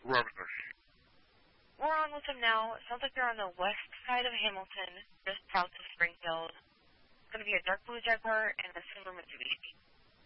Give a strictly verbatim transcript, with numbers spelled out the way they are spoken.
Revenue. We're on with them now. It sounds like they're on the west side of Hamilton, just south of Springfield. It's going to be a dark blue Jaguar and a silver Mitsubishi.